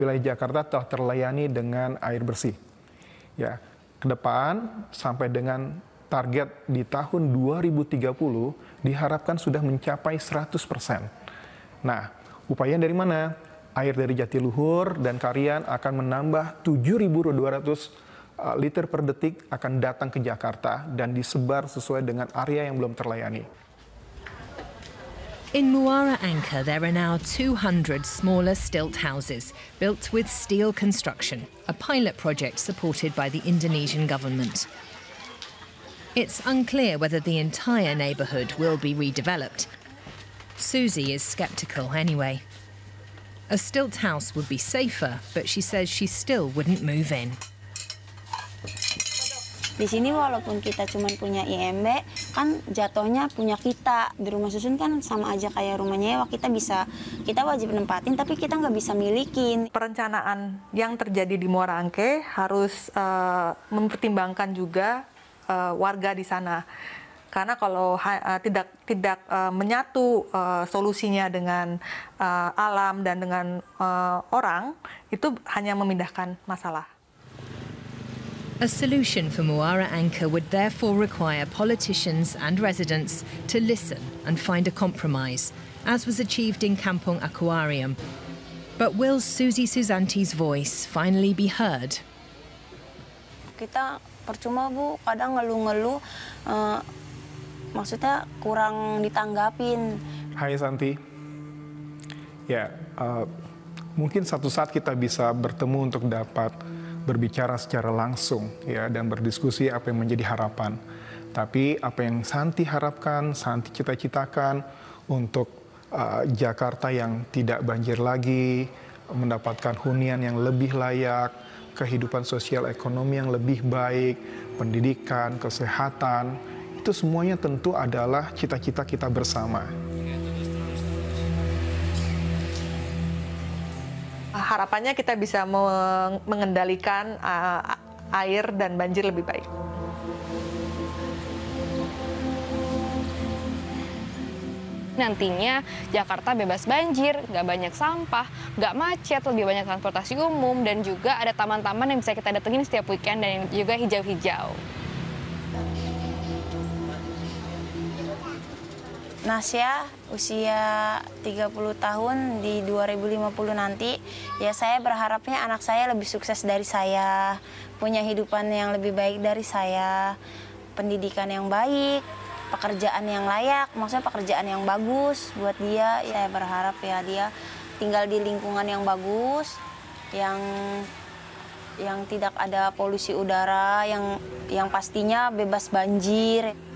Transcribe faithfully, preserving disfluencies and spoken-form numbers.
Wilayah Jakarta telah terlayani dengan air bersih. Ya, ke depan sampai dengan target di tahun dua ribu tiga puluh diharapkan sudah mencapai seratus persen. Nah, upaya dari mana? Air dari Jatiluhur dan Karian akan menambah tujuh ribu dua ratus liter per detik akan datang ke Jakarta dan disebar sesuai dengan area yang belum terlayani. In Muara Angke, there are now two hundred smaller stilt houses built with steel construction, a pilot project supported by the Indonesian government. It's unclear whether the entire neighbourhood will be redeveloped. Susie is sceptical anyway. A stilt house would be safer, but she says she still wouldn't move in. Di sini walaupun kita cuma punya I M B, kan jatuhnya punya kita. Di rumah susun kan sama aja kayak rumah nyewa, kita bisa, kita wajib nempatin tapi kita nggak bisa milikin. Perencanaan yang terjadi di Muara Angke harus uh, mempertimbangkan juga uh, warga di sana. Karena kalau uh, tidak tidak uh, menyatu uh, solusinya dengan uh, alam dan dengan uh, orang, itu hanya memindahkan masalah. A solution for Muara Angke would therefore require politicians and residents to listen and find a compromise, as was achieved in Kampung Aquarium. But will Susie Susanti's voice finally be heard? Kita percuma Bu, kadang ngeluh-ngeluh, uh, maksudnya kurang ditanggapin. Hai Santi, ya uh, mungkin satu saat kita bisa bertemu untuk dapat berbicara secara langsung ya dan berdiskusi apa yang menjadi harapan. Tapi apa yang Santi harapkan, Santi cita-citakan untuk uh, Jakarta yang tidak banjir lagi, mendapatkan hunian yang lebih layak, kehidupan sosial ekonomi yang lebih baik, pendidikan, kesehatan, itu semuanya tentu adalah cita-cita kita bersama. Harapannya kita bisa mengendalikan uh, air dan banjir lebih baik. Nantinya Jakarta bebas banjir, nggak banyak sampah, nggak macet, lebih banyak transportasi umum, dan juga ada taman-taman yang bisa kita datengin setiap weekend dan juga hijau-hijau. Nasya usia tiga puluh tahun di dua ribu lima puluh nanti, ya saya berharapnya anak saya lebih sukses dari saya, punya hidupan yang lebih baik dari saya, pendidikan yang baik, pekerjaan yang layak, maksudnya pekerjaan yang bagus buat dia. Saya berharap ya dia tinggal di lingkungan yang bagus, yang yang tidak ada polusi udara, yang yang pastinya bebas banjir.